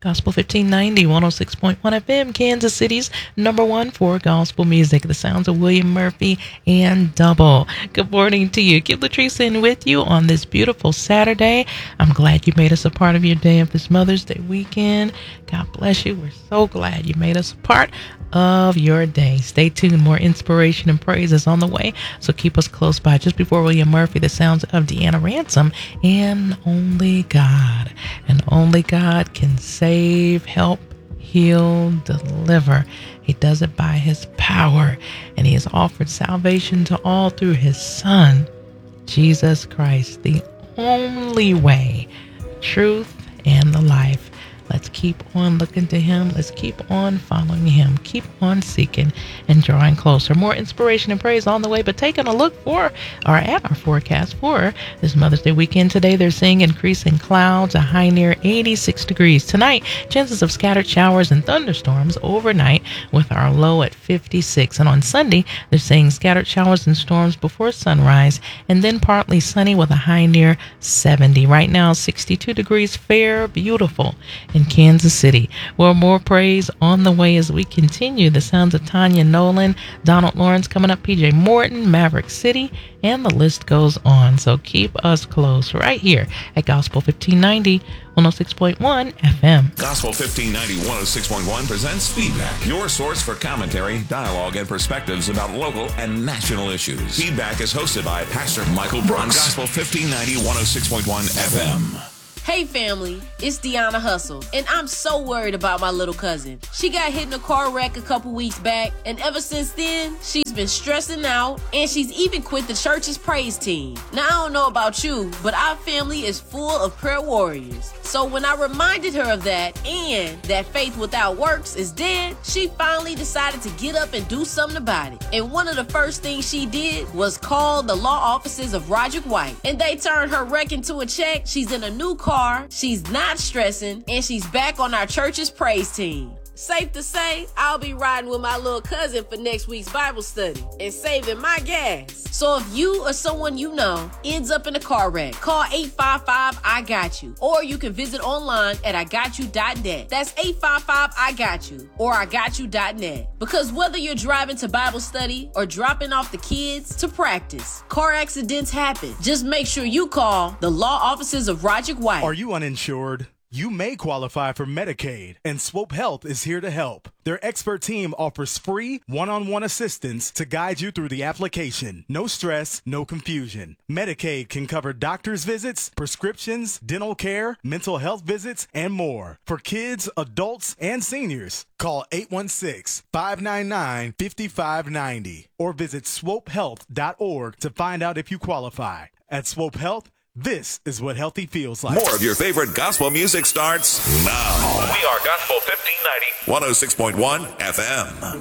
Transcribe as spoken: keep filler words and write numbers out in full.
Gospel fifteen ninety, one oh six point one F M, Kansas City's number one for gospel music. The sounds of William Murphy and Double. Good morning to you. Kid Latrice in with you on this beautiful Saturday. I'm glad you made us a part of your day of this Mother's Day weekend. God bless you. We're so glad you made us a part of your day. Stay tuned. More inspiration and praise is on the way, so keep us close by. Just before William Murphy, the sounds of Deanna Ransom and Only God. And only God can save, help, heal, deliver. He does it by his power, and he has offered salvation to all through his Son, Jesus Christ, the only way, truth, and the life. Let's keep on looking to him. Let's keep on following him. Keep on seeking and drawing closer. More inspiration and praise on the way, but taking a look for, or at our forecast for this Mother's Day weekend. Today, they're seeing increasing clouds, a high near eighty-six degrees. Tonight, chances of scattered showers and thunderstorms overnight with our low at fifty-six. And on Sunday, they're seeing scattered showers and storms before sunrise, and then partly sunny with a high near seventy. Right now, sixty-two degrees, fair, beautiful in Kansas City. Well, more praise on the way as we continue. The sounds of Tanya Nolan, Donald Lawrence coming up, P J Morton, Maverick City, and the list goes on. So keep us close right here at Gospel fifteen ninety, one oh six point one F M. Gospel fifteen ninety, one oh six point one presents Feedback, your source for commentary, dialogue, and perspectives about local and national issues. Feedback is hosted by Pastor Michael Brooks on Gospel fifteen ninety, one oh six point one F M. Hey family, it's Deanna Hustle, and I'm so worried about my little cousin. She got hit in a car wreck a couple weeks back, and ever since then, she's been stressing out, and she's even quit the church's praise team. Now, I don't know about you, but our family is full of prayer warriors. So when I reminded her of that, and that faith without works is dead, she finally decided to get up and do something about it. And one of the first things she did was call the law offices of Roderick White, and they turned her wreck into a check. She's in a new car. She's not stressing, and she's back on our church's praise team. Safe to say, I'll be riding with my little cousin for next week's Bible study and saving my gas. So if you or someone you know ends up in a car wreck, call eight five five, I got you. Or you can visit online at I got you dot net. That's eight five five, I got you, or I got you dot net. Because whether you're driving to Bible study or dropping off the kids to practice, car accidents happen. Just make sure you call the law offices of Roderick White. Are you uninsured? You may qualify for Medicaid, and Swope Health is here to help. Their expert team offers free one-on-one assistance to guide you through the application. No stress, no confusion. Medicaid can cover doctor's visits, prescriptions, dental care, mental health visits, and more. For kids, adults, and seniors, call eight one six, five nine nine, five five nine zero or visit swope health dot org to find out if you qualify. At Swope Health, this is what healthy feels like. More of your favorite gospel music starts now. We are Gospel fifteen ninety, one oh six point one F M.